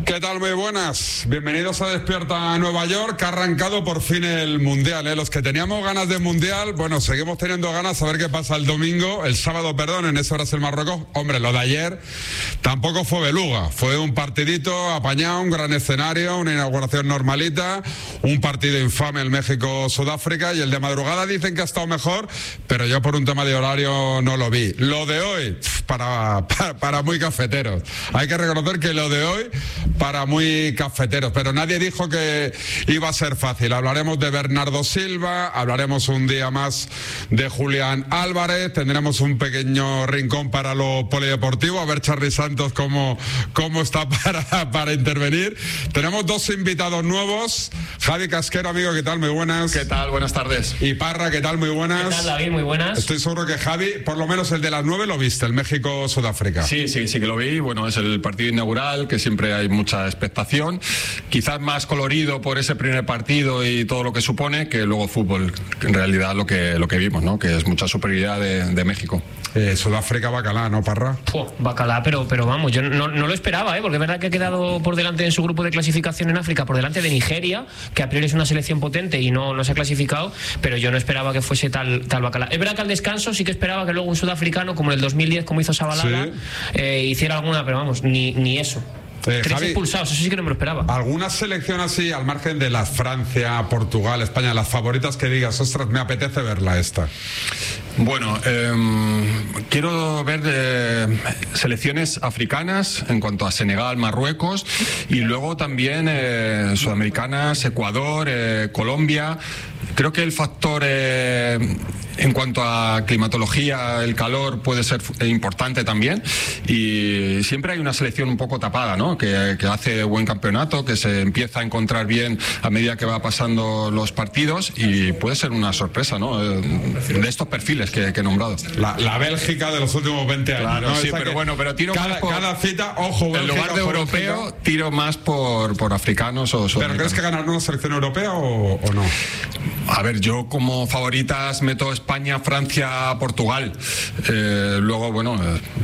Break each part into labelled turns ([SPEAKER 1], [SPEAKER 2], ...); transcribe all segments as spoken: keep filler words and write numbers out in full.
[SPEAKER 1] ¿Qué tal? Muy buenas. Bienvenidos a Despierta Nueva York, que ha arrancado por fin el Mundial, ¿eh? Los que teníamos ganas de Mundial, bueno, seguimos teniendo ganas a ver qué pasa el domingo, el sábado, perdón, en ese Brasil-Marruecos. Hombre, lo de ayer tampoco fue beluga, fue un partidito apañado, un gran escenario, una inauguración normalita, un partido infame el México-Sudáfrica, y el de madrugada dicen que ha estado mejor, pero yo por un tema de horario no lo vi. Lo de hoy, para, para, para muy cafeteros. Hay que reconocer que lo de hoy para muy cafeteros, pero nadie dijo que iba a ser fácil. Hablaremos de Bernardo Silva, hablaremos un día más de Julián Álvarez, tendremos un pequeño rincón para lo polideportivo, a ver Charly Santos cómo, cómo está para, para intervenir. Tenemos dos invitados nuevos, Javi Casquero, amigo, ¿qué tal? Muy buenas.
[SPEAKER 2] ¿Qué tal? Buenas tardes.
[SPEAKER 1] Y Parra, ¿qué tal? Muy buenas.
[SPEAKER 3] ¿Qué tal, David? Muy buenas.
[SPEAKER 1] Estoy seguro que Javi, por lo menos el de las nueve lo viste, el México-Sudáfrica.
[SPEAKER 2] Sí, sí, sí que lo vi. Bueno, es el partido inaugural, que siempre hay mucha expectación, quizás más colorido por ese primer partido y todo lo que supone, que luego fútbol, en realidad lo que, lo que vimos, ¿no? Que es mucha superioridad de, de México.
[SPEAKER 1] Eh, Sudáfrica, bacalá, ¿no, Parra?
[SPEAKER 3] Puh, bacalá, pero, pero vamos, yo no, no lo esperaba, ¿eh? Porque es verdad que ha quedado por delante en su grupo de clasificación en África, por delante de Nigeria, que a priori es una selección potente y no, no se ha clasificado, pero yo no esperaba que fuese tal, tal bacalá. Es verdad que al descanso sí que esperaba que luego un sudafricano, como en el dos mil diez, como hizo Sabalala, sí. eh, hiciera alguna, pero vamos, ni, ni eso.
[SPEAKER 1] Eh,
[SPEAKER 3] Tres
[SPEAKER 1] Javi,
[SPEAKER 3] expulsados, eso sí que no me lo esperaba.
[SPEAKER 1] ¿Alguna selección así, al margen de las Francia, Portugal, España, las favoritas que digas, ostras, me apetece verla esta?
[SPEAKER 2] Bueno, eh, quiero ver eh, selecciones africanas en cuanto a Senegal, Marruecos, y luego también eh, sudamericanas, Ecuador, eh, Colombia. Creo que el factor eh, en cuanto a climatología, el calor puede ser importante también, y siempre hay una selección un poco tapada, ¿no? Que, que hace buen campeonato, que se empieza a encontrar bien a medida que va pasando los partidos, y puede ser una sorpresa, ¿no? De estos perfiles que, que he nombrado.
[SPEAKER 1] La, la Bélgica de los últimos veinte años.
[SPEAKER 2] Claro,
[SPEAKER 1] ¿no?
[SPEAKER 2] sí,
[SPEAKER 1] Esa
[SPEAKER 2] pero bueno, pero tiro
[SPEAKER 1] cada,
[SPEAKER 2] más por,
[SPEAKER 1] cada cita, ojo, Bélgica,
[SPEAKER 2] en lugar de europeo, Bélgica. Tiro más por, por africanos o sudamericanos.
[SPEAKER 1] ¿Pero crees que ganará una selección europea o, o no?
[SPEAKER 2] A ver, yo como favoritas meto España, Francia, Portugal. Eh, luego, bueno,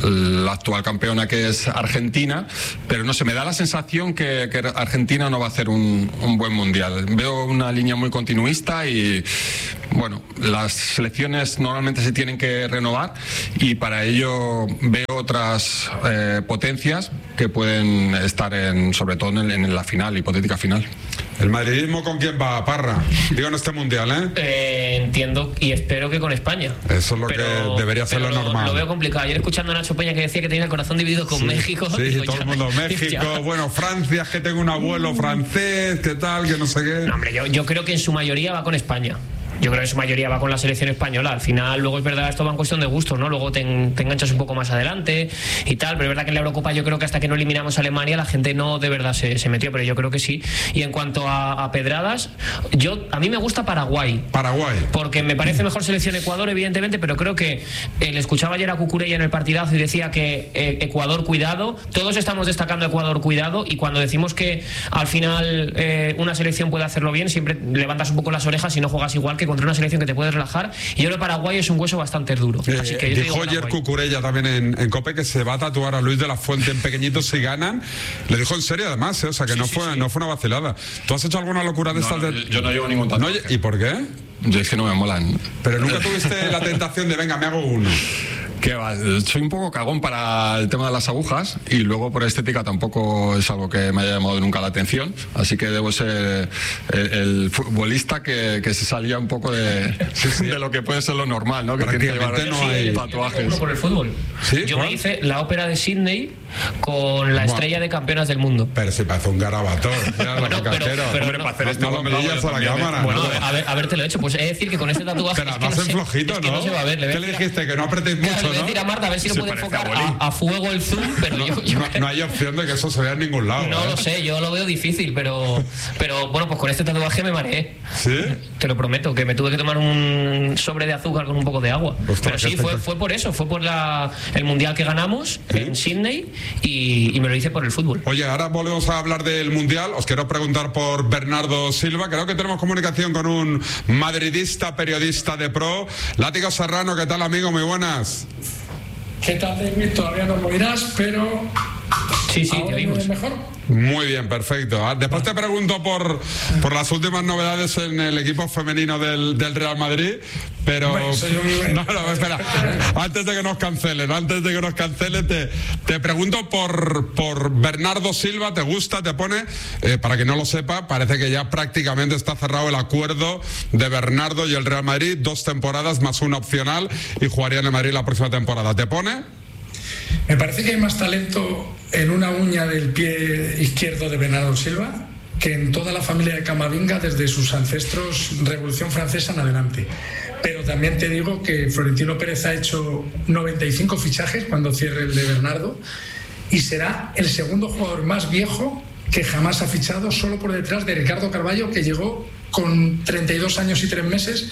[SPEAKER 2] la actual campeona, que es Argentina, pero no sé, me da la sensación que, que Argentina no va a hacer un, un buen mundial. Veo una línea muy continuista y, bueno, las selecciones normalmente se tienen que renovar, y para ello veo otras eh, potencias que pueden estar en, sobre todo en, en la final, hipotética final.
[SPEAKER 1] ¿El madridismo con quién va, Parra? Digo, en este mundial, ¿eh?
[SPEAKER 3] eh entiendo y espero que con España.
[SPEAKER 1] Eso es lo pero, que debería ser lo normal.
[SPEAKER 3] Lo veo complicado. Ayer escuchando a Nacho Peña que decía que tenía el corazón dividido con
[SPEAKER 1] sí,
[SPEAKER 3] México.
[SPEAKER 1] Sí,
[SPEAKER 3] digo,
[SPEAKER 1] todo
[SPEAKER 3] ya,
[SPEAKER 1] el mundo, México, ya. Bueno, Francia, es que tengo un abuelo francés, ¿qué tal? Que no sé qué.
[SPEAKER 3] No, hombre, yo, yo creo que en su mayoría va con España. Yo creo que su mayoría va con la selección española. Al final, luego es verdad, esto va en cuestión de gustos, ¿no? Luego te, te enganchas un poco más adelante y tal, pero es verdad que en la Eurocopa yo creo que hasta que no eliminamos a Alemania la gente no de verdad se, se metió, pero yo creo que sí. Y en cuanto a, a pedradas, yo a mí me gusta Paraguay.
[SPEAKER 1] Paraguay.
[SPEAKER 3] Porque me parece mejor selección Ecuador, evidentemente, pero creo que eh, le escuchaba ayer a Cucurella en el partidazo y decía que eh, Ecuador, cuidado. Todos estamos destacando Ecuador, cuidado, y cuando decimos que al final eh, una selección puede hacerlo bien, siempre levantas un poco las orejas y no juegas igual que contra una selección que te puedes relajar, y yo creo que Paraguay es un hueso bastante duro.
[SPEAKER 1] Eh,
[SPEAKER 3] Así que yo
[SPEAKER 1] dijo ayer Cucurella también en, en COPE que se va a tatuar a Luis de la Fuente en pequeñito si ganan. Le dijo en serio además, ¿eh? O sea que sí, no, sí, fue, sí. no fue una vacilada. ¿Tú has hecho alguna locura de
[SPEAKER 2] no,
[SPEAKER 1] estas?
[SPEAKER 2] No,
[SPEAKER 1] de...
[SPEAKER 2] Yo no llevo ningún tatuaje.
[SPEAKER 1] ¿No? ¿Y por qué?
[SPEAKER 2] Yo es que no me molan.
[SPEAKER 1] Pero nunca tuviste la tentación de venga, me hago uno.
[SPEAKER 2] Que va, soy un poco cagón para el tema de las agujas, y luego por estética tampoco es algo que me haya llamado nunca la atención, así que debo ser el, el futbolista que, que se salía un poco de, sí, sí. de lo que puede ser lo normal, ¿no? Que tiene que llevar
[SPEAKER 1] no hay
[SPEAKER 2] tatuajes.
[SPEAKER 3] Por el fútbol.
[SPEAKER 1] ¿Sí?
[SPEAKER 3] Yo
[SPEAKER 1] ¿Cuál?
[SPEAKER 3] me hice la ópera de Sydney con la
[SPEAKER 1] bueno,
[SPEAKER 3] estrella de campeonas del mundo.
[SPEAKER 1] Pero si parece un garabato.
[SPEAKER 3] Bueno, pero, pero
[SPEAKER 2] hombre,
[SPEAKER 3] no,
[SPEAKER 2] para hacer esto
[SPEAKER 1] no,
[SPEAKER 2] con
[SPEAKER 1] no me digas a la cámara.
[SPEAKER 3] Bueno, a ver, a ver, te lo he hecho. Pues he de decir que con este tatuaje.
[SPEAKER 1] Pero
[SPEAKER 3] es que
[SPEAKER 1] además
[SPEAKER 3] no
[SPEAKER 1] en
[SPEAKER 3] sé,
[SPEAKER 1] flojito,
[SPEAKER 3] es que
[SPEAKER 1] ¿no?
[SPEAKER 3] no se va a ver. Le
[SPEAKER 1] ¿Qué le dijiste? Que no apretéis mucho,
[SPEAKER 3] ¿no? Le voy a decir a Marta a ver si lo puede enfocar a, a fuego el zoom, pero
[SPEAKER 1] no,
[SPEAKER 3] yo, yo
[SPEAKER 1] no, no hay opción de que eso se vea en ningún lado.
[SPEAKER 3] No
[SPEAKER 1] ¿eh?
[SPEAKER 3] lo sé, yo lo veo difícil, pero, pero bueno, pues con este tatuaje me mareé.
[SPEAKER 1] ¿Sí?
[SPEAKER 3] Te lo prometo, que me tuve que tomar un sobre de azúcar con un poco de agua.
[SPEAKER 1] Ostras,
[SPEAKER 3] pero sí, fue, fue por eso, fue por la, el mundial que ganamos, ¿sí?, en Sydney, y, y me lo hice por el fútbol.
[SPEAKER 1] Oye, ahora volvemos a hablar del mundial. Os quiero preguntar por Bernardo Silva. Creo que tenemos comunicación con un madridista, periodista de pro. Látigo Serrano, ¿qué tal, amigo? Muy buenas.
[SPEAKER 4] ¿Qué tal, David? Todavía no lo oirás, pero
[SPEAKER 3] Sí, sí,
[SPEAKER 4] ¿Ahora
[SPEAKER 3] te oímos.
[SPEAKER 4] mejor?
[SPEAKER 1] Muy bien, perfecto. Ah, Después te pregunto por, por las últimas novedades en el equipo femenino del, del Real Madrid, pero...
[SPEAKER 4] Bueno, soy un-
[SPEAKER 1] No, no, espera. Antes de que nos cancelen, antes de que nos cancelen, te, te pregunto por, por Bernardo Silva. ¿Te gusta? ¿Te pone? Eh, para que no lo sepa, parece que ya prácticamente está cerrado el acuerdo de Bernardo y el Real Madrid. Dos temporadas más una opcional y jugaría en el Madrid la próxima temporada. ¿Te pone?
[SPEAKER 4] Me parece que hay más talento en una uña del pie izquierdo de Bernardo Silva que en toda la familia de Camavinga desde sus ancestros Revolución Francesa en adelante. Pero también te digo que Florentino Pérez ha hecho noventa y cinco fichajes cuando cierre el de Bernardo y será el segundo jugador más viejo que jamás ha fichado, solo por detrás de Ricardo Carvalho, que llegó con treinta y dos años y tres meses,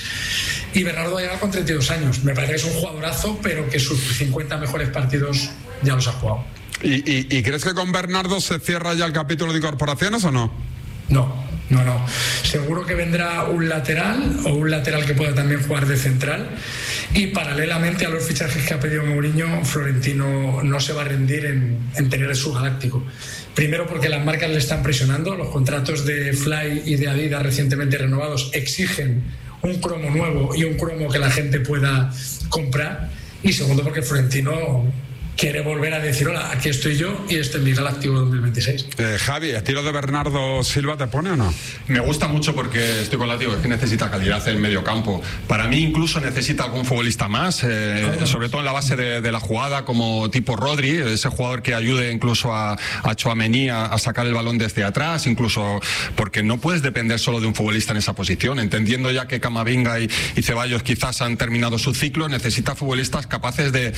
[SPEAKER 4] y Bernardo ha llegado con treinta y dos años. Me parece que es un jugadorazo, pero que sus cincuenta mejores partidos ya los ha jugado.
[SPEAKER 1] ¿Y, y, y crees que con Bernardo se cierra ya el capítulo de incorporaciones o no?
[SPEAKER 4] No, no, no. Seguro que vendrá un lateral o un lateral que pueda también jugar de central. Y paralelamente a los fichajes que ha pedido Mourinho, Florentino no se va a rendir en, en tener su galáctico. Primero porque las marcas le están presionando. Los contratos de Fly y de Adidas recientemente renovados exigen un cromo nuevo y un cromo que la gente pueda comprar. Y segundo porque Florentino quiere volver a decir, hola, aquí estoy yo y este es mi Galáctico dos mil veintiséis.
[SPEAKER 1] Eh, Javi, ¿estilo de Bernardo Silva te pone o no?
[SPEAKER 2] Me gusta mucho porque estoy con la tío, es que necesita calidad en medio campo. Para mí incluso necesita algún futbolista más, eh, sobre todo en la base de, de la jugada, como tipo Rodri, ese jugador que ayude incluso a, a Tchouaméni a, a sacar el balón desde atrás, incluso porque no puedes depender solo de un futbolista en esa posición. Entendiendo ya que Camavinga y, y Ceballos quizás han terminado su ciclo, necesita futbolistas capaces de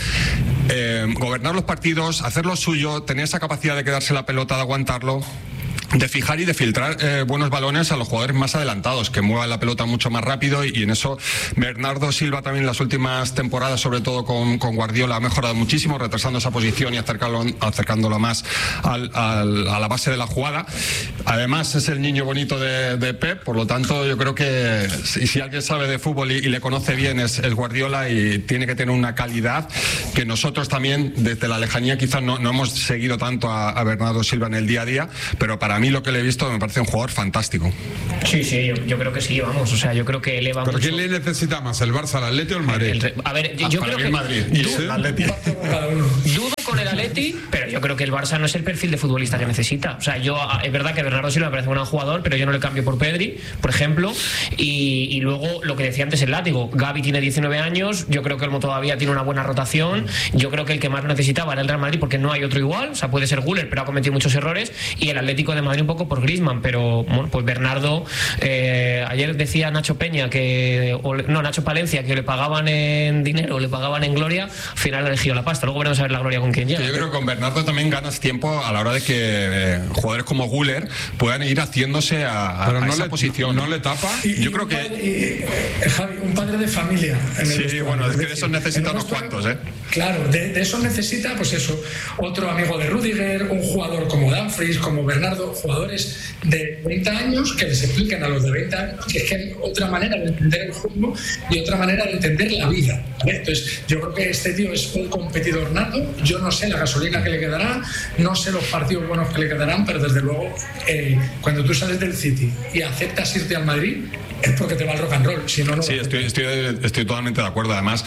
[SPEAKER 2] eh, gobernar los partidos, hacer lo suyo, tener esa capacidad de quedarse la pelota, de aguantarlo, de fijar y de filtrar eh, buenos balones a los jugadores más adelantados, que muevan la pelota mucho más rápido, y, y en eso Bernardo Silva también en las últimas temporadas, sobre todo con, con Guardiola, ha mejorado muchísimo, retrasando esa posición y acercarlo, acercándola más al, al, a la base de la jugada. Además es el niño bonito de, de Pep, por lo tanto yo creo que si, si alguien sabe de fútbol y, y le conoce bien es, es Guardiola, y tiene que tener una calidad que nosotros también desde la lejanía quizás no, no hemos seguido tanto a, a Bernardo Silva en el día a día, pero para mí A mí lo que le he visto me parece un jugador fantástico.
[SPEAKER 3] Sí, sí, yo, yo creo que sí, vamos. O sea, yo creo que eleva
[SPEAKER 1] ¿Pero
[SPEAKER 3] mucho.
[SPEAKER 1] quién le necesita más, el Barça, el Atleti o el Madrid?
[SPEAKER 3] El, el, a ver, yo,
[SPEAKER 2] Ah,
[SPEAKER 3] yo
[SPEAKER 2] para
[SPEAKER 3] creo
[SPEAKER 2] mí
[SPEAKER 3] que
[SPEAKER 2] el Madrid.
[SPEAKER 1] ¿Y
[SPEAKER 2] Y
[SPEAKER 1] sí?
[SPEAKER 2] el Atleti.
[SPEAKER 3] dudo con el Atleti, pero yo creo que el Barça no es el perfil de futbolista que necesita. O sea, yo es verdad que Bernardo Silva me parece un gran jugador, pero yo no le cambio por Pedri, por ejemplo. Y, y luego lo que decía antes el látigo, Gavi tiene diecinueve años, yo creo que Olmo todavía tiene una buena rotación. Yo creo que el que más lo necesitaba era el Real Madrid, porque no hay otro igual. O sea, puede ser Güler, pero ha cometido muchos errores. Y el Atlético de Madrid un poco por Griezmann, pero bueno, pues Bernardo, eh, ayer decía Nacho Peña que, o, no, Nacho Palencia, que le pagaban en dinero, le pagaban en gloria, al final ha elegido la pasta. Luego veremos a ver la gloria con quién llega.
[SPEAKER 2] Yo creo que con Bernardo también ganas tiempo a la hora de que eh, jugadores como Güler puedan ir haciéndose a, a,
[SPEAKER 1] Pero
[SPEAKER 2] a
[SPEAKER 1] no
[SPEAKER 2] esa
[SPEAKER 1] le,
[SPEAKER 2] posición.
[SPEAKER 1] ¿no le tapa?
[SPEAKER 4] Y-
[SPEAKER 2] Yo
[SPEAKER 4] y
[SPEAKER 2] creo
[SPEAKER 4] un
[SPEAKER 2] que-
[SPEAKER 4] padre- y, eh, Javi, un padre de familia. En el
[SPEAKER 2] Sí,
[SPEAKER 4] vestuario.
[SPEAKER 2] bueno, es que de
[SPEAKER 4] decir,
[SPEAKER 2] esos necesita
[SPEAKER 4] en
[SPEAKER 2] unos
[SPEAKER 4] nuestro-
[SPEAKER 2] cuantos, ¿eh?
[SPEAKER 4] Claro, de, de esos necesita, pues eso, otro amigo de Rudiger, un jugador como Dumfries, como Bernardo, jugadores de veinte años que les expliquen a los de veinte años que es que hay otra manera de entender el juego y otra manera de entender la vida, ¿vale? Entonces, yo creo que este tío es un competidor nato. Yo no sé la gasolina que le quedará, no sé los partidos buenos que le quedarán, pero desde luego, eh, cuando tú sales del City y aceptas irte al Madrid, es porque te va el rock and roll, si no, no.
[SPEAKER 2] Sí, estoy, estoy, estoy totalmente de acuerdo. Además,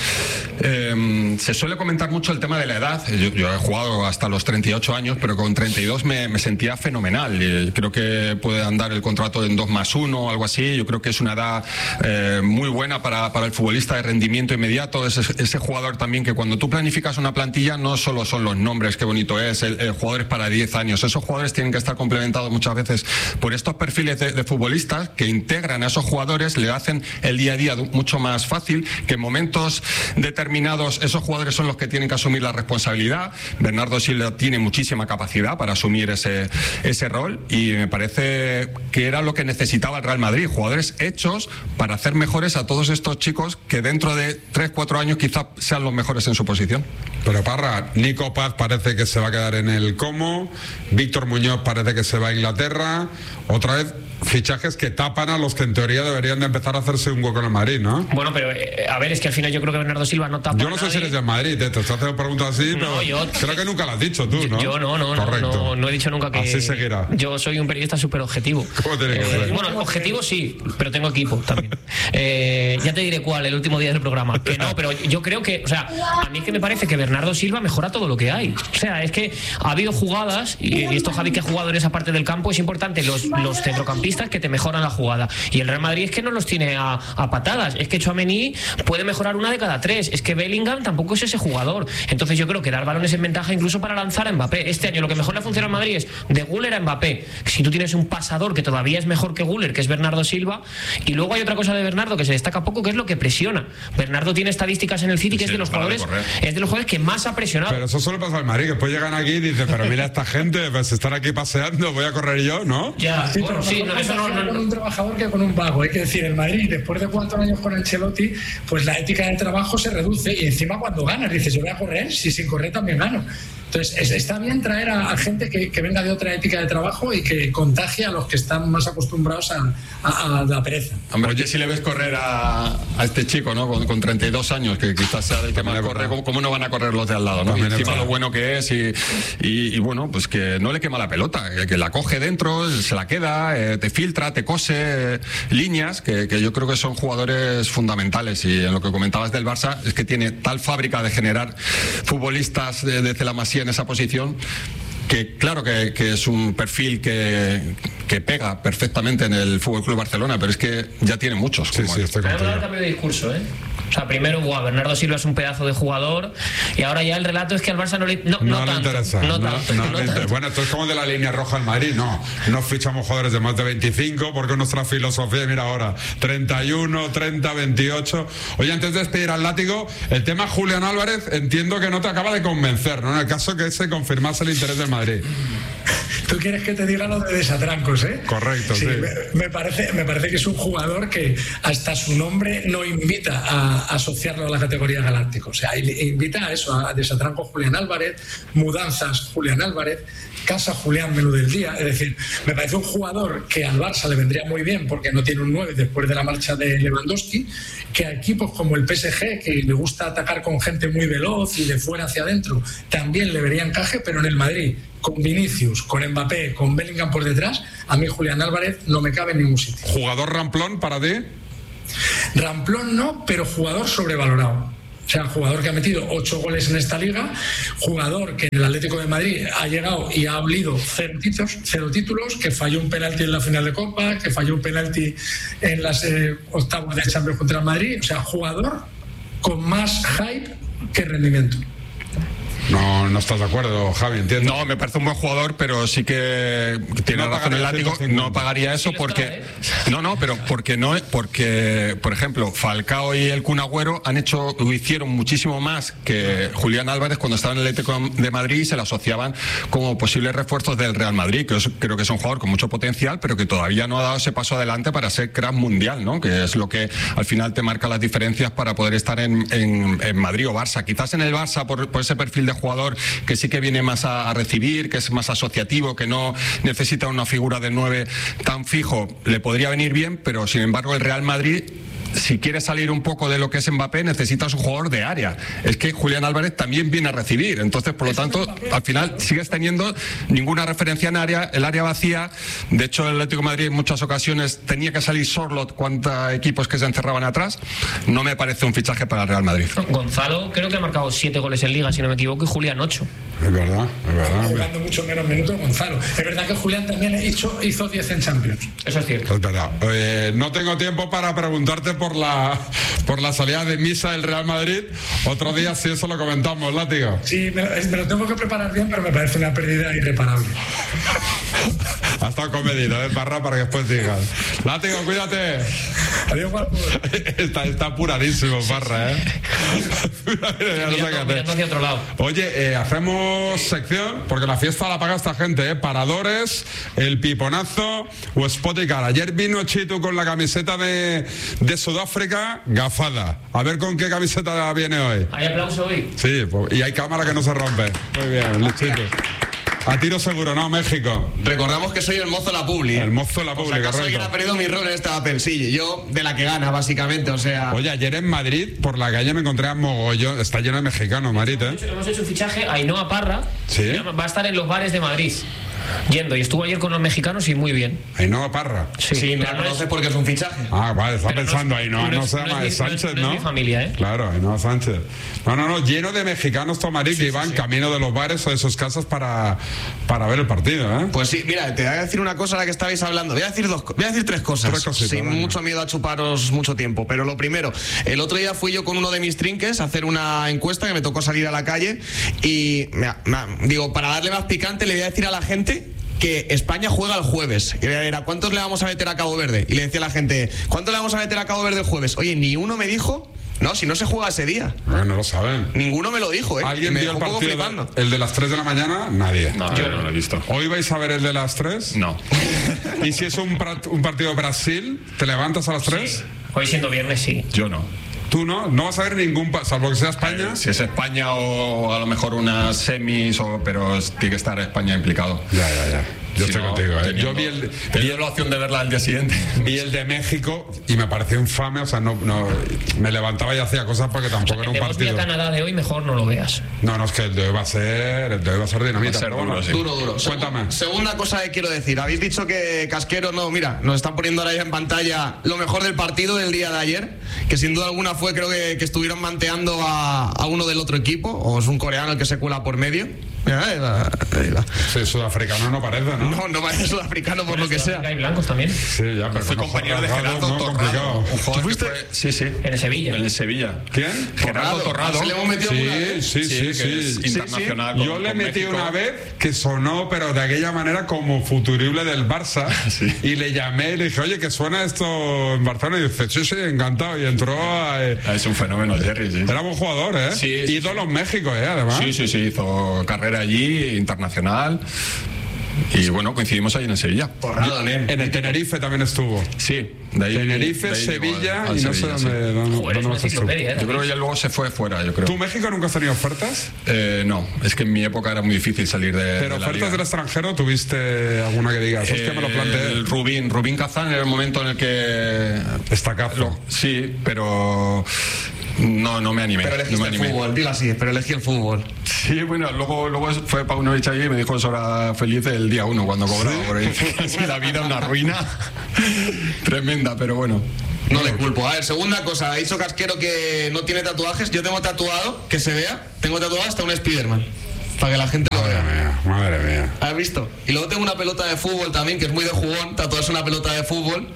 [SPEAKER 2] eh, se suele comentar mucho el tema de la edad. Yo, yo he jugado hasta los treinta y ocho años, pero con treinta y dos me, me sentía fenomenal. Y creo que puede andar el contrato en dos más uno o algo así. Yo creo que es una edad eh, muy buena para, para el futbolista de rendimiento inmediato. Ese, ese jugador también que cuando tú planificas una plantilla no solo son los nombres, qué bonito es, el, el jugador es para diez años. Esos jugadores tienen que estar complementados muchas veces por estos perfiles de, de futbolistas que integran a esos jugadores, le hacen el día a día mucho más fácil, que en momentos determinados esos jugadores son los que tienen que asumir la responsabilidad. Bernardo Silva tiene muchísima capacidad para asumir ese, ese rol, y me parece que era lo que necesitaba el Real Madrid, jugadores hechos para hacer mejores a todos estos chicos que dentro de tres cuatro años quizás sean los mejores en su posición.
[SPEAKER 1] Pero Parra, Nico Paz parece que se va a quedar en el Como, Víctor Muñoz parece que se va a Inglaterra, otra vez fichajes que tapan a los que en teoría deberían de empezar a hacerse un hueco en el Madrid, ¿no?
[SPEAKER 3] Bueno, pero eh, a ver, es que al final yo creo que Bernardo Silva no tapa.
[SPEAKER 1] Yo no sé si eres del Madrid, te, te estoy haciendo preguntas así, no, pero yo, creo que nunca lo has dicho tú, ¿no?
[SPEAKER 3] Yo no, no,
[SPEAKER 1] Correcto.
[SPEAKER 3] no, no he dicho nunca que...
[SPEAKER 1] Así seguirá.
[SPEAKER 3] Yo soy un periodista súper objetivo.
[SPEAKER 1] ¿Cómo tiene que
[SPEAKER 3] eh,
[SPEAKER 1] ser?
[SPEAKER 3] Bueno, objetivo sí, pero tengo equipo también. eh, ya te diré cuál, el último día del programa. Que no, pero yo creo que, o sea, a mí que me parece que Bernardo Silva mejora todo lo que hay. O sea, es que ha habido jugadas, y esto Javi que ha jugado en esa parte del campo, es importante los, los centrocampistas que te mejoran la jugada. Y el Real Madrid es que no los tiene a, a patadas. Es que Tchouaméni puede mejorar una de cada tres. Es que Bellingham tampoco es ese jugador. Entonces yo creo que dar balones en ventaja incluso para lanzar a Mbappé. Este año lo que mejor le funciona al Madrid es de Güler a Mbappé. Si tú tienes un pasador que todavía es mejor que Güler, que es Bernardo Silva, y luego hay otra cosa de Bernardo que se destaca poco, que es lo que presiona. Bernardo tiene estadísticas en el City que sí, es de los jugadores de es de los jugadores que más ha presionado.
[SPEAKER 1] Pero eso solo pasa al Madrid, que después llegan aquí y dicen, pero mira esta gente, pues están aquí paseando, voy a correr yo, ¿no?
[SPEAKER 3] Ya,
[SPEAKER 4] sí,
[SPEAKER 3] bueno,
[SPEAKER 4] pero
[SPEAKER 3] sí, no, eso no, no, no.
[SPEAKER 4] Con un trabajador que con un vago. Hay que decir, el Madrid, después de cuatro años con Ancelotti, pues la ética del trabajo se reduce y encima cuando ganas dices, yo voy a correr, si sin correr también gano. Entonces, es, está bien traer a, a gente que, que venga de otra ética de trabajo y que contagie a los que están más acostumbrados a, a, a la pereza.
[SPEAKER 2] Hombre, oye, si le ves correr a, a este chico, ¿no? Con, con treinta y dos años, que quizás sea el que más corre, ¿cómo, ¿cómo no van a correr los de al lado, ¿no? Y encima lo bueno que es y, y, y bueno, pues que no le quema la pelota, que, que la coge dentro, se la queda, eh, te filtra, te cose eh, líneas, que, que yo creo que son jugadores fundamentales. Y en lo que comentabas del Barça, es que tiene tal fábrica de generar futbolistas de, de la Masía en esa posición, que claro que, que es un perfil que, que pega perfectamente en el F C Barcelona, pero es que ya tiene muchos.
[SPEAKER 1] Sí, sí, estoy
[SPEAKER 3] contigo. Pero cambio de discurso, ¿eh? O sea, primero, wow, Bernardo Silva es un pedazo de jugador, y ahora ya el relato es que al Barça no le, no, no,
[SPEAKER 1] no
[SPEAKER 3] tanto,
[SPEAKER 1] le interesa.
[SPEAKER 3] No,
[SPEAKER 1] no,
[SPEAKER 3] tanto,
[SPEAKER 1] no
[SPEAKER 3] no
[SPEAKER 1] le
[SPEAKER 3] tanto.
[SPEAKER 1] Bueno, esto es como de la línea roja al Madrid, no. No fichamos jugadores de más de veinticinco, porque es nuestra filosofía, mira ahora, treinta y uno, treinta, veintiocho. Oye, antes de despedir al látigo, el tema Julián Álvarez, entiendo que no te acaba de convencer, ¿no? En el caso que se confirmase el interés del Madrid.
[SPEAKER 4] Tú quieres que te diga lo de desatrancos, ¿eh?
[SPEAKER 1] Correcto, sí.
[SPEAKER 4] sí. Me, me, parece, me parece que es un jugador que hasta su nombre no invita a, a asociarlo a la categoría galáctico. O sea, invita a eso, a desatranco Julián Álvarez, mudanzas Julián Álvarez, casa Julián menú del día. Es decir, me parece un jugador que al Barça le vendría muy bien porque no tiene un nueve después de la marcha de Lewandowski, que a equipos como el P S G, que le gusta atacar con gente muy veloz y de fuera hacia adentro, también le vería encaje, pero en el Madrid, con Vinicius, con Mbappé, con Bellingham por detrás, a mí Julián Álvarez no me cabe en ningún sitio.
[SPEAKER 1] ¿Jugador ramplón para ti?
[SPEAKER 4] Ramplón no, pero jugador sobrevalorado. O sea, jugador que ha metido ocho goles en esta liga, jugador que en el Atlético de Madrid ha llegado y ha olido cero títulos, cero títulos, que falló un penalti en la final de Copa, que falló un penalti en las eh, octavos de Champions contra el Madrid. O sea, jugador con más hype que rendimiento.
[SPEAKER 1] No, no estás de acuerdo, Javi, entiendo.
[SPEAKER 2] No, me parece un buen jugador, pero sí que tiene
[SPEAKER 1] no
[SPEAKER 2] razón el látigo. No pagaría eso
[SPEAKER 3] sí,
[SPEAKER 2] porque.
[SPEAKER 3] está, ¿eh?
[SPEAKER 2] No, no, pero porque no, porque, por ejemplo, Falcao y el Kun Agüero han hecho, hicieron muchísimo más que Julián Álvarez cuando estaba en el Atlético de Madrid y se le asociaban como posibles refuerzos del Real Madrid, que es, creo que es un jugador con mucho potencial, pero que todavía no ha dado ese paso adelante para ser crack mundial, ¿no? Que es lo que al final te marca las diferencias para poder estar en, en, en Madrid o Barça. Quizás en el Barça, por, por ese perfil de jugador que sí que viene más a, a recibir, que es más asociativo, que no necesita una figura de nueve tan fijo, le podría venir bien, pero sin embargo el Real Madrid, si quiere salir un poco de lo que es Mbappé, necesitas un jugador de área. Es que Julián Álvarez también viene a recibir, entonces por lo tanto al final sigues teniendo ninguna referencia en área, el área vacía. De hecho el Atlético de Madrid en muchas ocasiones tenía que salir Sorloth cuántos equipos que se encerraban atrás. No me parece un fichaje para el Real Madrid.
[SPEAKER 3] Gonzalo creo que ha marcado siete goles en Liga, si no me equivoco, y Julián ocho.
[SPEAKER 1] Es verdad, es verdad.
[SPEAKER 4] Jugando mucho menos minutos Gonzalo. Es verdad que Julián también hizo, hizo diez en Champions.
[SPEAKER 3] Eso es cierto.
[SPEAKER 1] Es verdad. Eh, no tengo tiempo para preguntarte por la por la salida de misa del Real Madrid. Otro día si eso lo comentamos, látigo.
[SPEAKER 4] Sí, me, me lo tengo que preparar bien, pero me parece una pérdida irreparable.
[SPEAKER 1] Ha estado comedido, ¿eh, Parra? Para que después digas. Látigo, cuídate.
[SPEAKER 4] Adiós, guapo.
[SPEAKER 1] Está, está apuradísimo, Parra, ¿eh? Ya no sé qué hacer.
[SPEAKER 3] Mirando hacia otro lado.
[SPEAKER 1] Oye, eh, hacemos sección, porque la fiesta la paga esta gente, ¿eh? Paradores, el piponazo o Spot y Cara. Ayer vino Chitu con la camiseta de, de Sudáfrica, gafada. A ver con qué camiseta viene hoy.
[SPEAKER 3] ¿Hay aplauso hoy?
[SPEAKER 1] Sí, pues, y hay cámara que no se rompe. Muy bien, Chitu. A tiro seguro, no, México.
[SPEAKER 5] Recordamos que soy el mozo la publi.
[SPEAKER 1] El mozo la publi,
[SPEAKER 5] o sea, ¿acaso
[SPEAKER 1] correcto.
[SPEAKER 5] alguien ha perdido mi rol en este papel? Sí, yo de la que gana, básicamente, o sea...
[SPEAKER 1] Oye, ayer en Madrid, por la calle me encontré a mogollón, está lleno de mexicanos, Madrid, ¿eh?
[SPEAKER 3] Hemos hecho, hemos hecho un fichaje, Ainhoa Parra,
[SPEAKER 1] ¿Sí?
[SPEAKER 3] va a estar en los bares de Madrid. Yendo, y estuvo ayer con los mexicanos y muy bien.
[SPEAKER 1] Ainhoa Parra.
[SPEAKER 3] Sí,
[SPEAKER 5] Sí, no
[SPEAKER 3] pero
[SPEAKER 5] la
[SPEAKER 3] no es-
[SPEAKER 5] conoces porque es un fichaje.
[SPEAKER 1] Ah, vale, está
[SPEAKER 3] Pero no
[SPEAKER 1] pensando
[SPEAKER 3] es-
[SPEAKER 1] Ainhoa,
[SPEAKER 3] no
[SPEAKER 1] no,
[SPEAKER 3] es-
[SPEAKER 1] se
[SPEAKER 3] no
[SPEAKER 1] llama
[SPEAKER 3] es mi-
[SPEAKER 1] es Sánchez,
[SPEAKER 3] no es- no
[SPEAKER 1] ¿no?
[SPEAKER 3] es mi familia, ¿eh?
[SPEAKER 1] Claro, Ainhoa Sánchez. No, no, no, lleno de mexicanos todo Madrid que iban camino de los bares o de sus casas para, para ver el partido, ¿eh?
[SPEAKER 5] Pues sí, mira, te voy a decir una cosa a la que estabais hablando. Voy a decir dos, co- voy a decir tres cosas.
[SPEAKER 1] Tres cositas,
[SPEAKER 5] sin
[SPEAKER 1] venga.
[SPEAKER 5] mucho miedo a chuparos mucho tiempo. Pero lo primero, el otro día fui yo con uno de mis trinques a hacer una encuesta que me tocó salir a la calle y mira, mira, digo, para darle más picante le voy a decir a la gente que España juega el jueves. Y era, ¿cuántos le vamos a meter a Cabo Verde? Y le decía a la gente, ¿cuántos le vamos a meter a Cabo Verde el jueves? Oye, ni uno me dijo, no, si no se juega ese día.
[SPEAKER 1] Bueno, no lo saben.
[SPEAKER 5] Ninguno me lo dijo, ¿eh?
[SPEAKER 1] ¿Alguien
[SPEAKER 5] me
[SPEAKER 1] vio el
[SPEAKER 5] dejó un poco
[SPEAKER 1] partido,
[SPEAKER 5] flipando.
[SPEAKER 1] de- el de las tres de la mañana? Nadie.
[SPEAKER 2] No, yo no lo he visto.
[SPEAKER 1] ¿Hoy vais a ver el de las tres?
[SPEAKER 2] No.
[SPEAKER 1] ¿Y si es un, pra- un partido de Brasil, te levantas a las tres?
[SPEAKER 3] Sí. Hoy siendo viernes, sí.
[SPEAKER 2] Yo no.
[SPEAKER 1] ¿Tú no? No vas a ver ningún, pa- salvo que sea España.
[SPEAKER 2] Si es España o a lo mejor unas semis, o, pero es- tiene que estar España implicado.
[SPEAKER 1] Ya, ya, ya. Yo
[SPEAKER 2] Si
[SPEAKER 1] estoy
[SPEAKER 2] no,
[SPEAKER 1] contigo, ¿eh?
[SPEAKER 2] teniendo-
[SPEAKER 1] Yo vi el,
[SPEAKER 2] teniendo la opción de verla al día siguiente.
[SPEAKER 1] vi el de México y me pareció infame, o sea, no, no me levantaba y hacía cosas porque tampoco era
[SPEAKER 3] El
[SPEAKER 1] un
[SPEAKER 3] de
[SPEAKER 1] partido.
[SPEAKER 3] Bosnia-Canadá de hoy mejor no lo veas.
[SPEAKER 1] No, no, es que el de hoy va a ser, el de hoy va a ser dinamita.
[SPEAKER 2] Va a ser
[SPEAKER 1] pero
[SPEAKER 2] duro,
[SPEAKER 1] bueno.
[SPEAKER 2] sí.
[SPEAKER 5] Duro, duro.
[SPEAKER 1] Cuéntame.
[SPEAKER 5] Segu- Segunda cosa que quiero decir. Habéis dicho que Casquero no, mira, nos están poniendo ahora ya en pantalla lo mejor del partido del día de ayer, que sin duda alguna fue, creo que, que estuvieron manteando a, a uno del otro equipo, o es un coreano el que se cuela por medio. Mira, ahí va, ahí va.
[SPEAKER 1] Sí, sudafricano no parece, ¿no?
[SPEAKER 5] No, no parece sudafricano por lo que sea.
[SPEAKER 3] Hay blancos también.
[SPEAKER 1] Sí, ya, pero
[SPEAKER 2] Fue
[SPEAKER 1] no,
[SPEAKER 2] compañero de
[SPEAKER 1] Torrado,
[SPEAKER 2] Gerardo
[SPEAKER 1] muy
[SPEAKER 2] Torrado.
[SPEAKER 1] complicado.
[SPEAKER 2] Un jugador que
[SPEAKER 5] fuiste?
[SPEAKER 2] fue- Sí, sí.
[SPEAKER 3] En el Sevilla.
[SPEAKER 2] En el Sevilla.
[SPEAKER 1] ¿Quién?
[SPEAKER 2] Gerardo Torrado.
[SPEAKER 5] Se le hemos metido alguna
[SPEAKER 1] Sí,
[SPEAKER 5] vez.
[SPEAKER 1] sí, sí,
[SPEAKER 2] que
[SPEAKER 1] sí.
[SPEAKER 2] es
[SPEAKER 1] Sí,
[SPEAKER 2] internacional.
[SPEAKER 1] sí.
[SPEAKER 2] con-
[SPEAKER 1] Yo le
[SPEAKER 2] con
[SPEAKER 1] metí
[SPEAKER 2] México.
[SPEAKER 1] una vez que sonó, pero de aquella manera como futurible del Barça.
[SPEAKER 2] Sí.
[SPEAKER 1] Y le llamé y le dije, oye, que suena esto en Barcelona. Y dice, sí, sí, encantado. Y entró a... eh,
[SPEAKER 2] Ah, Es un fenómeno, Jerry, sí.
[SPEAKER 1] Era buen jugador, ¿eh?
[SPEAKER 2] Sí, sí,
[SPEAKER 1] Ídolo en México, ¿eh? Además.
[SPEAKER 2] Sí, sí, sí, hizo carrera allí, internacional. Y bueno, coincidimos ahí en el Sevilla.
[SPEAKER 5] Torrado, nen.
[SPEAKER 1] En el Tenerife también estuvo.
[SPEAKER 2] Sí, de ahí.
[SPEAKER 1] Tenerife,
[SPEAKER 2] de ahí llegó
[SPEAKER 1] Sevilla
[SPEAKER 2] al
[SPEAKER 1] y no sé
[SPEAKER 2] Sevilla,
[SPEAKER 1] dónde,
[SPEAKER 2] sí.
[SPEAKER 1] dónde,
[SPEAKER 3] Joder, es
[SPEAKER 1] dónde
[SPEAKER 3] una
[SPEAKER 1] más estuvo.
[SPEAKER 3] enciclopedia, ¿eh?
[SPEAKER 2] Yo creo que ya luego se fue fuera, yo creo.
[SPEAKER 1] ¿Tú, México, nunca has tenido ofertas?
[SPEAKER 2] Eh, no, es que en mi época era muy difícil salir de,
[SPEAKER 1] Pero
[SPEAKER 2] de la
[SPEAKER 1] ofertas
[SPEAKER 2] liga.
[SPEAKER 1] del extranjero, ¿tuviste alguna que digas? Hostia, me lo planteé.
[SPEAKER 2] El Rubín, Rubín Kazán era el momento en el que...
[SPEAKER 1] Estacazo.
[SPEAKER 2] Lo- sí, pero no, no me animé.
[SPEAKER 5] Pero
[SPEAKER 2] no
[SPEAKER 5] elegiste
[SPEAKER 2] me
[SPEAKER 5] el
[SPEAKER 2] animé.
[SPEAKER 5] fútbol, dilo así, pero elegí el fútbol.
[SPEAKER 2] Sí, bueno, luego, luego fue Paunovic allí y me dijo que eso era feliz el día uno cuando cobraba. Porque casi la vida una ruina tremenda, pero bueno.
[SPEAKER 5] No le culpo. A ver, segunda cosa, ha dicho Casquero que no tiene tatuajes. Yo tengo tatuado, que se vea, tengo tatuado hasta un Spiderman. Para que la gente lo
[SPEAKER 1] Madre
[SPEAKER 5] vea.
[SPEAKER 1] mía, madre mía.
[SPEAKER 5] ¿Has visto? Y luego tengo una pelota de fútbol también, que es muy de jugón, tatuarse una pelota de fútbol.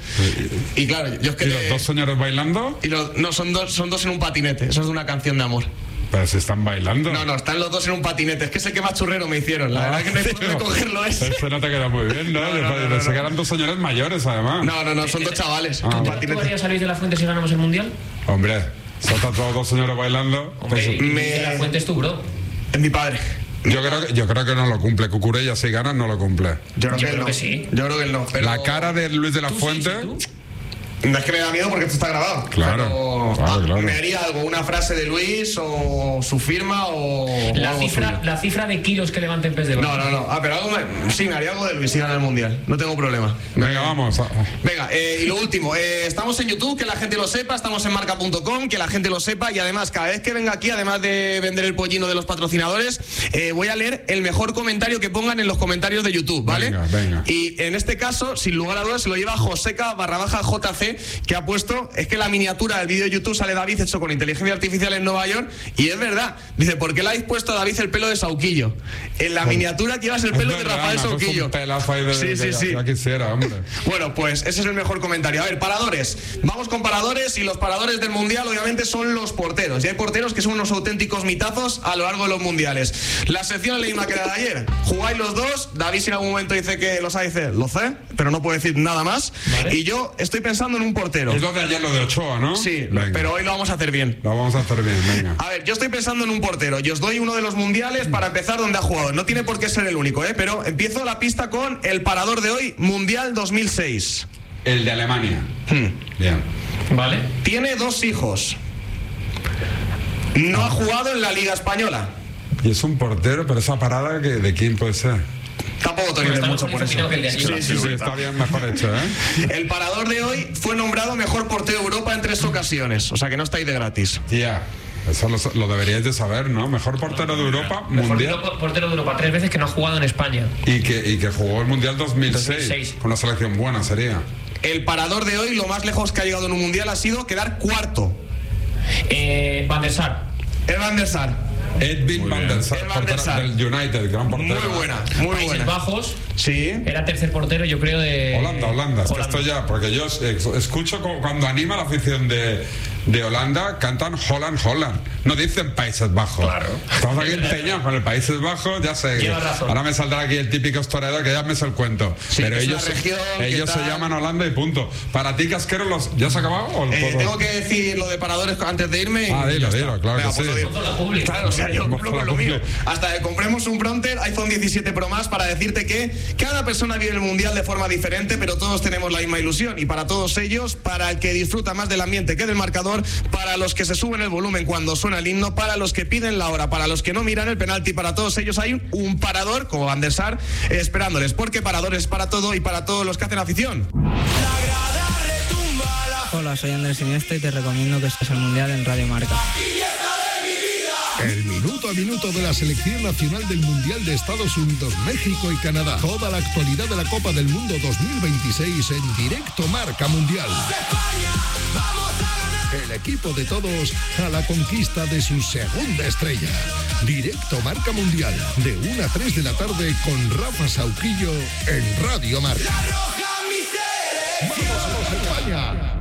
[SPEAKER 5] Y claro, yo es que...
[SPEAKER 1] ¿Y los
[SPEAKER 5] te-
[SPEAKER 1] dos señores bailando?
[SPEAKER 5] y los- no, son dos, son dos en un patinete. Eso es de una canción de amor.
[SPEAKER 1] Pero si están bailando.
[SPEAKER 5] No, no, están los dos en un patinete. Es que sé que más churrero me hicieron. La verdad que no hay por dónde cogerlo ese.
[SPEAKER 1] Eso no te queda muy bien, ¿no?
[SPEAKER 5] No, no,
[SPEAKER 1] Yo
[SPEAKER 5] no,
[SPEAKER 1] pensé
[SPEAKER 5] no, no.
[SPEAKER 1] que eran dos señores mayores, además.
[SPEAKER 5] No, no, no, son dos chavales.
[SPEAKER 1] Ah,
[SPEAKER 5] un
[SPEAKER 1] vale.
[SPEAKER 3] ¿Tú
[SPEAKER 5] patinete.
[SPEAKER 3] harías salir de la fuente si ganamos el mundial?
[SPEAKER 1] Hombre, se han tatuado dos señores bailando.
[SPEAKER 3] Hombre,
[SPEAKER 1] Pues,
[SPEAKER 3] y
[SPEAKER 5] me-
[SPEAKER 3] de la fuente es tu bro.
[SPEAKER 5] Es mi padre.
[SPEAKER 1] yo, creo que, yo creo que no lo cumple. Cucurella, si gana, no lo cumple.
[SPEAKER 5] Yo creo,
[SPEAKER 3] Yo
[SPEAKER 5] que, él
[SPEAKER 3] creo
[SPEAKER 5] no.
[SPEAKER 3] que sí.
[SPEAKER 5] Yo creo que él no. Pero...
[SPEAKER 1] La cara de Luis de la
[SPEAKER 3] ¿Tú sí,
[SPEAKER 1] Fuente.
[SPEAKER 3] sí, tú?
[SPEAKER 5] No es que me da miedo porque esto está grabado.
[SPEAKER 1] Claro,
[SPEAKER 5] Pero,
[SPEAKER 1] claro,
[SPEAKER 5] ah,
[SPEAKER 1] claro.
[SPEAKER 5] me haría algo, una frase de Luis o su firma o, o
[SPEAKER 3] La
[SPEAKER 5] algo
[SPEAKER 3] cifra,
[SPEAKER 5] suyo.
[SPEAKER 3] la cifra de kilos que levanta en pez de
[SPEAKER 5] No,
[SPEAKER 3] oro.
[SPEAKER 5] no, no. Ah, pero algo me... sí, me haría algo de Luis si gana el mundial. No tengo problema.
[SPEAKER 1] Venga, vamos.
[SPEAKER 5] Venga, eh, y lo último, eh, estamos en YouTube, que la gente lo sepa, estamos en marca punto com, que la gente lo sepa, y además, cada vez que venga aquí, además de vender el pollino de los patrocinadores, eh, voy a leer el mejor comentario que pongan en los comentarios de YouTube, ¿vale?
[SPEAKER 1] Venga, venga.
[SPEAKER 5] Y en este caso, sin lugar a dudas, se lo lleva Joseca barra baja J C, que ha puesto, es que la miniatura del vídeo de YouTube sale David hecho con inteligencia artificial en Nueva York, y es verdad, dice, ¿por qué le habéis puesto a David el pelo de Sauquillo? En la miniatura llevas el pelo
[SPEAKER 1] Es
[SPEAKER 5] de
[SPEAKER 1] verdad,
[SPEAKER 5] Rafael
[SPEAKER 1] me has puesto
[SPEAKER 5] Sauquillo.
[SPEAKER 1] un pelazo ahí de,
[SPEAKER 5] Sí,
[SPEAKER 1] de-
[SPEAKER 5] sí,
[SPEAKER 1] que
[SPEAKER 5] sí.
[SPEAKER 1] ya quisiera, hombre.
[SPEAKER 5] Bueno, pues ese es el mejor comentario. A ver, paradores. Vamos con paradores, y los paradores del Mundial obviamente son los porteros. Y hay porteros que son unos auténticos mitazos a lo largo de los Mundiales. La sección es la misma que la de ayer. Jugáis los dos. David si en algún momento dice que lo sabe, dice, lo sé, pero no puedo decir nada más.
[SPEAKER 3] Vale.
[SPEAKER 5] Y yo estoy pensando en un portero.
[SPEAKER 1] Es lo de ayer, lo de Ochoa, ¿no?
[SPEAKER 5] Sí,
[SPEAKER 1] Venga.
[SPEAKER 5] pero hoy lo vamos a hacer bien.
[SPEAKER 1] Lo vamos a hacer bien, venga.
[SPEAKER 5] A ver, yo estoy pensando en un portero y os doy uno de los mundiales para empezar donde ha jugado. No tiene por qué ser el único, ¿eh? Pero empiezo la pista con el parador de hoy, Mundial dos mil seis.
[SPEAKER 1] El de Alemania.
[SPEAKER 5] Hmm.
[SPEAKER 1] Bien.
[SPEAKER 3] ¿Vale?
[SPEAKER 5] Tiene dos hijos. No ha jugado en la Liga Española.
[SPEAKER 1] Y es un portero, pero esa parada, que ¿de quién puede ser?
[SPEAKER 5] tampoco te olvides mucho por eso.
[SPEAKER 1] Sí, sí, sí, sí, está bien mejor hecho, ¿eh?
[SPEAKER 5] El parador de hoy fue nombrado mejor portero de Europa en tres ocasiones, o sea que no estáis de gratis.
[SPEAKER 1] Ya. Yeah. Eso lo, lo deberíais de saber, ¿no? Mejor portero de Europa,
[SPEAKER 3] Mejor
[SPEAKER 1] mundial.
[SPEAKER 3] portero de Europa tres veces que no ha jugado en España.
[SPEAKER 1] Y que, y que jugó el Mundial dos mil seis,
[SPEAKER 3] dos mil seis.
[SPEAKER 1] Con una selección buena sería.
[SPEAKER 5] El parador de hoy, lo más lejos que ha llegado en un mundial ha sido quedar cuarto.
[SPEAKER 3] Eh, Van der Sar.
[SPEAKER 5] El Van der Sar.
[SPEAKER 1] Edwin Van der Sar,
[SPEAKER 5] El Van der Sar.
[SPEAKER 1] del United, gran portero.
[SPEAKER 5] Muy buena, muy
[SPEAKER 3] Países
[SPEAKER 5] buena.
[SPEAKER 3] Bajos.
[SPEAKER 5] Sí.
[SPEAKER 3] Era tercer portero, yo creo, de...
[SPEAKER 1] Holanda, Holanda, es que esto ya, porque yo escucho cuando anima la afición de, de Holanda, cantan Holland, Holland, no dicen Países Bajos.
[SPEAKER 3] Claro.
[SPEAKER 1] Estamos aquí empeñados con el Países Bajos, ya sé.
[SPEAKER 3] Lleva razón.
[SPEAKER 1] Ahora me saldrá aquí el típico historiador que ya me sé el cuento.
[SPEAKER 5] Sí,
[SPEAKER 1] pero
[SPEAKER 5] es
[SPEAKER 1] ellos,
[SPEAKER 5] una región
[SPEAKER 1] ellos
[SPEAKER 5] que
[SPEAKER 1] se
[SPEAKER 5] tal...
[SPEAKER 1] llaman Holanda y punto. Para ti, Casquero, los, ¿ya se ha acabado? ¿O
[SPEAKER 5] Eh, tengo que decir lo de paradores antes de irme.
[SPEAKER 1] Ah, dilo, dilo, claro
[SPEAKER 5] Venga,
[SPEAKER 1] que
[SPEAKER 5] pues
[SPEAKER 1] sí.
[SPEAKER 5] lo digo. Claro, o sea, yo cumplo con lo mío. Hasta que compremos un Pronter iPhone diecisiete Pro Max para decirte que cada persona vive el mundial de forma diferente, pero todos tenemos la misma ilusión. Y para todos ellos, para el que disfruta más del ambiente que del marcador, para los que se suben el volumen cuando suena el himno, para los que piden la hora, para los que no miran el penalti, para todos ellos hay un, un parador como Van der Sar eh, esperándoles, porque parador es para todo y para todos los que hacen afición.
[SPEAKER 6] Hola, soy Andrés Iniesta y te recomiendo que estés al Mundial en Radio Marca.
[SPEAKER 7] El minuto a minuto de la selección nacional del Mundial de Estados Unidos, México y Canadá. Toda la actualidad de la Copa del Mundo dos mil veintiséis en directo Marca Mundial. El equipo de todos a la conquista de su segunda estrella. Directo Marca Mundial, de una a tres de la tarde con Rafa Sauquillo en Radio Marca. ¡Vamos, España!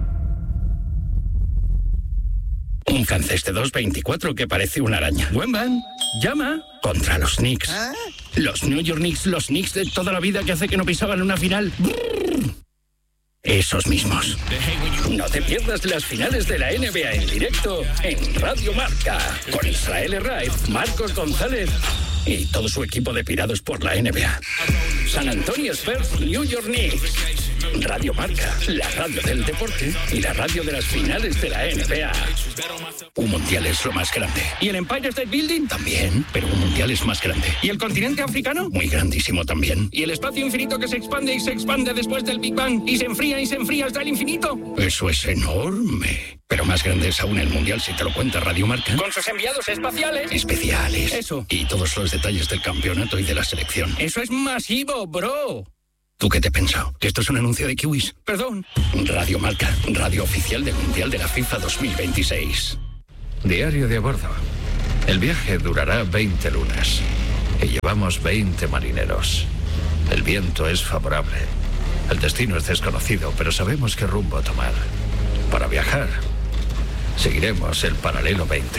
[SPEAKER 8] Un Canceste dos veinticuatro que parece una araña. Buen van. Llama. Contra los Knicks. ¿Ah? Los New York Knicks, los Knicks de toda la vida que hace que no pisaban una final. Brrr. Esos mismos. No te pierdas las finales de la N B A en directo en Radio Marca. Con Israel Herraiz, Marcos González y todo su equipo de pirados por la N B A. San Antonio Spurs, New York Knicks. Radio Marca, la radio del deporte y la radio de las finales de la N B A. Un mundial es lo más grande. ¿Y el Empire State Building? También, pero un mundial es más grande. ¿Y el continente africano? Muy grandísimo también. ¿Y el espacio infinito que se expande y se expande después del Big Bang y se enfría y se enfría hasta el infinito? Eso es enorme. Pero más grande es aún el mundial si te lo cuenta Radio Marca. Con sus enviados espaciales. Especiales. Eso. Y todos los detalles del campeonato y de la selección. Eso es masivo, bro. ¿Tú qué te has pensado? ¿Que esto es un anuncio de Kiwis? Perdón. Radio Marca, radio oficial del Mundial de la FIFA dos mil veintiséis.
[SPEAKER 9] Diario de a bordo. El viaje durará veinte lunas. Y llevamos veinte marineros. El viento es favorable. El destino es desconocido, pero sabemos qué rumbo tomar. Para viajar, seguiremos el Paralelo veinte.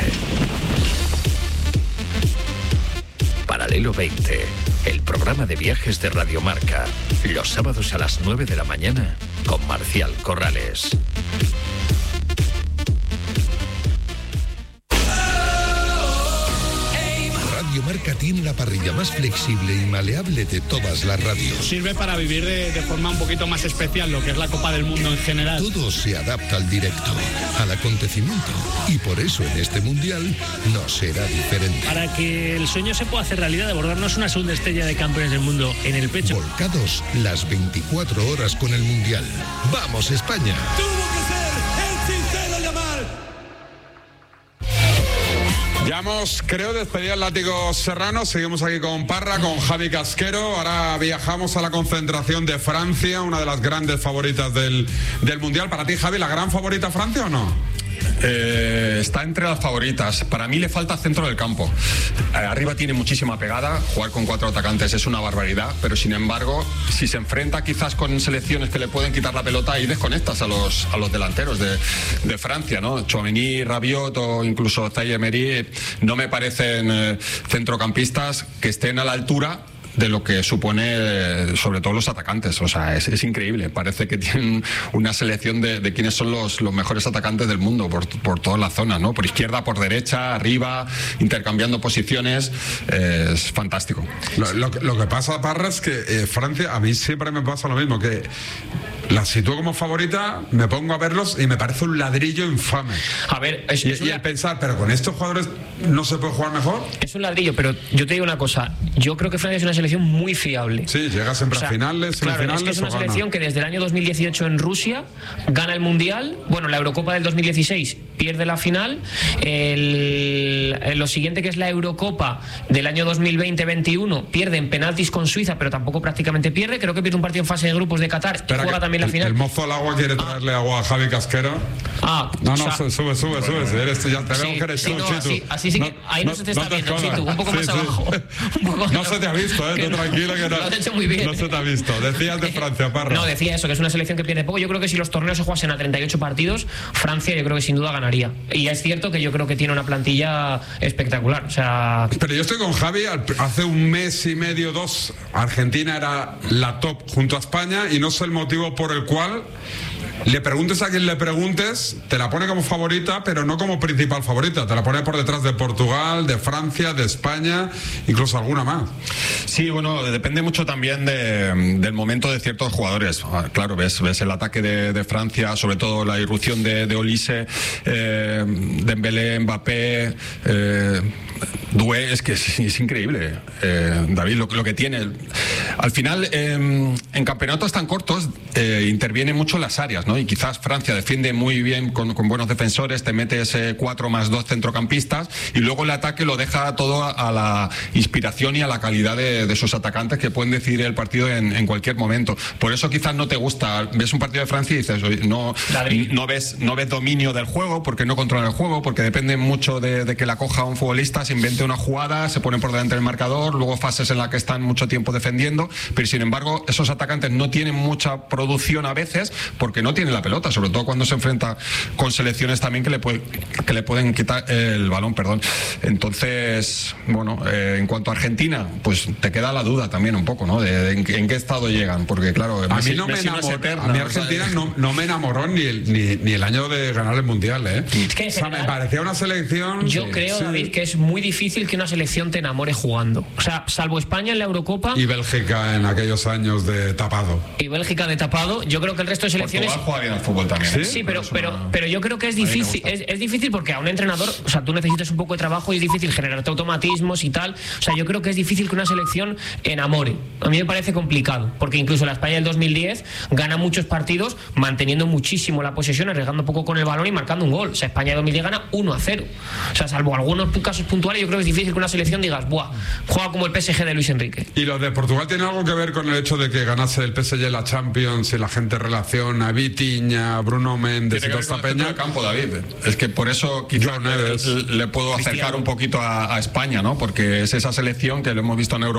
[SPEAKER 9] Paralelo veinte, el programa de viajes de Radio Marca, los sábados a las nueve de la mañana con Marcial Corrales.
[SPEAKER 7] Radio Marca tiene la parrilla más flexible y maleable de todas las radios.
[SPEAKER 10] Sirve para vivir de, de forma un poquito más especial lo que es la Copa del Mundo en general.
[SPEAKER 7] Todo se adapta al directo, al acontecimiento, y por eso en este Mundial no será diferente.
[SPEAKER 11] Para que el sueño se pueda hacer realidad de bordarnos una segunda estrella de campeones del mundo en el pecho.
[SPEAKER 7] Volcados las veinticuatro horas con el Mundial. ¡Vamos, España!
[SPEAKER 12] ¡Tuvo que ser el sincero Yamal!
[SPEAKER 1] Ya hemos, creo, despedido al Látigo Serrano. Seguimos aquí con Parra, con Javi Casquero. Ahora viajamos a la concentración de Francia, una de las grandes favoritas del, del Mundial. Para ti, Javi, ¿la gran favorita Francia o no?
[SPEAKER 2] Eh, está entre las favoritas. Para mí le falta centro del campo. Eh, arriba tiene muchísima pegada. Jugar con cuatro atacantes es una barbaridad, pero sin embargo, si se enfrenta quizás con selecciones que le pueden quitar la pelota, y desconectas a los, a los delanteros de, de Francia, ¿no? Tchouaméni, Rabiot o incluso Zaïre Emery no me parecen eh, centrocampistas que estén a la altura de lo que supone sobre todo los atacantes. O sea, es, es increíble. Parece que tienen una selección de, de quiénes son los, los mejores atacantes del mundo por, por toda la zona, ¿no? Por izquierda, por derecha, arriba, intercambiando posiciones. Eh, es fantástico.
[SPEAKER 1] Lo, lo, lo que pasa, Parra, es que eh, Francia, a mí siempre me pasa lo mismo, que la sitúo como favorita, me pongo a verlos y me parece un ladrillo infame.
[SPEAKER 3] A ver, es,
[SPEAKER 1] y,
[SPEAKER 3] es
[SPEAKER 1] y
[SPEAKER 3] una...
[SPEAKER 1] el pensar, pero con estos jugadores no se puede jugar mejor.
[SPEAKER 3] Es un ladrillo, pero yo te digo una cosa, yo creo que Francia es una selección muy fiable.
[SPEAKER 1] Sí, llega siempre
[SPEAKER 3] o sea,
[SPEAKER 1] a finales,
[SPEAKER 3] claro,
[SPEAKER 1] semifinales.
[SPEAKER 3] Es que es una
[SPEAKER 1] o gana.
[SPEAKER 3] selección que desde el año dos mil dieciocho en Rusia gana el Mundial, bueno, la Eurocopa del dos mil dieciséis pierde la final, el, lo siguiente que es la Eurocopa del año dos mil veinte veintiuno pierde en penaltis con Suiza, pero tampoco prácticamente pierde, creo que pierde un partido en fase de grupos de Qatar.
[SPEAKER 1] Espera,
[SPEAKER 3] y juega también la
[SPEAKER 1] el,
[SPEAKER 3] final.
[SPEAKER 1] El mozo al agua quiere traerle ah. agua a Javi Casquero.
[SPEAKER 3] Ah,
[SPEAKER 1] no, no,
[SPEAKER 3] o sea,
[SPEAKER 1] sube, sube, sube. Si eres, ya te
[SPEAKER 3] sí,
[SPEAKER 1] veo que eres
[SPEAKER 3] sí,
[SPEAKER 1] tú,
[SPEAKER 3] no,
[SPEAKER 1] Chitu.
[SPEAKER 3] así, así sí que
[SPEAKER 1] no,
[SPEAKER 3] ahí no, no se te está
[SPEAKER 1] no
[SPEAKER 3] viendo,
[SPEAKER 1] te
[SPEAKER 3] Chitu, un poco
[SPEAKER 1] sí,
[SPEAKER 3] más
[SPEAKER 1] sí.
[SPEAKER 3] abajo. Un poco,
[SPEAKER 1] no, no se te ha visto, eh, tú
[SPEAKER 3] no,
[SPEAKER 1] tranquilo que no.
[SPEAKER 3] Lo has hecho muy bien.
[SPEAKER 1] No se te ha visto. Decías de Francia, Parra.
[SPEAKER 3] No, decía eso, que es una selección que pierde poco. Yo creo que si los torneos se jugasen a treinta y ocho partidos, Francia yo creo que sin duda ganaría. Y es cierto que yo creo que tiene una plantilla espectacular. O sea...
[SPEAKER 1] Pero yo estoy con Javi, hace un mes y medio, dos, Argentina era la top junto a España y no sé el motivo por el cual le preguntes a quien le preguntes, te la pone como favorita, pero no como principal favorita, te la pone por detrás de Portugal, de Francia, de España, incluso alguna más.
[SPEAKER 2] Sí, bueno, depende mucho también de, del momento de ciertos jugadores. Claro, ves, ves el ataque de, de Francia, sobre todo la irrupción de, de Olise, eh, Dembélé, Mbappé, eh, Doué, es que es, es increíble, eh, David, lo, lo que tiene. Al final, eh, en campeonatos tan cortos eh, interviene mucho las áreas, ¿no? Y quizás Francia defiende muy bien con, con buenos defensores, te metes eh, cuatro más dos centrocampistas y luego el ataque lo deja todo a, a la inspiración y a la calidad de, de sus atacantes que pueden decidir el partido en, en cualquier momento. Por eso quizás no te gusta, ves un partido de Francia y dices, oye, no, no, ves, no ves dominio del juego porque no controla el juego, porque depende mucho de, de que la coja un futbolista, se invente una jugada, se pone por delante del marcador, luego fases en las que están mucho tiempo defendiendo, pero sin embargo esos atacantes no tienen mucha producción a veces porque no tienen la pelota, sobre todo cuando se enfrenta con selecciones también que le, puede, que le pueden quitar el balón, perdón. Entonces, bueno, eh, en cuanto a Argentina, pues te queda la duda también un poco, ¿no? De, de en, en qué estado llegan, porque claro,
[SPEAKER 1] a
[SPEAKER 2] Messi,
[SPEAKER 1] mí no me
[SPEAKER 2] Messi
[SPEAKER 1] enamoró,
[SPEAKER 2] no eterna,
[SPEAKER 1] a mí Argentina
[SPEAKER 2] o sea,
[SPEAKER 1] no, no me enamoró ni el, ni, ni el año de ganar el Mundial, ¿eh?
[SPEAKER 3] Es que en
[SPEAKER 1] o sea,
[SPEAKER 3] general,
[SPEAKER 1] me parecía una selección...
[SPEAKER 3] Yo
[SPEAKER 1] sí,
[SPEAKER 3] creo,
[SPEAKER 1] sí.
[SPEAKER 3] David, que es muy difícil que una selección te enamore jugando. O sea, salvo España en la Eurocopa...
[SPEAKER 1] Y Bélgica en aquellos años de tapado.
[SPEAKER 3] Y Bélgica de tapado. Yo creo que el resto de selecciones...
[SPEAKER 2] Portugal juega bien al fútbol también.
[SPEAKER 3] Sí, sí, pero, pero, pero, pero yo creo que es difícil, es, es difícil porque a un entrenador, o sea, tú necesitas un poco de trabajo y es difícil generarte automatismos y tal. O sea, yo creo que es difícil que una selección enamore. A mí me parece complicado, porque incluso la España del dos mil diez gana muchos partidos manteniendo muchísimo la posesión, arriesgando poco con el balón y marcando un gol. O sea, España del dos mil diez gana uno a cero. O sea, salvo algunos casos puntuales, yo creo que es difícil que una selección digas, buah, juega como el P S G de Luis Enrique.
[SPEAKER 1] ¿Y lo de Portugal tiene algo que ver con el hecho de que ganase el P S G la Champions y la gente relaciona a Vitinha, Bruno Méndez y toda esta peña?
[SPEAKER 2] Campo, David. Es que por eso quizás le, le puedo acercar un poquito a, a España, ¿no? Porque es esa selección que lo hemos visto en Europa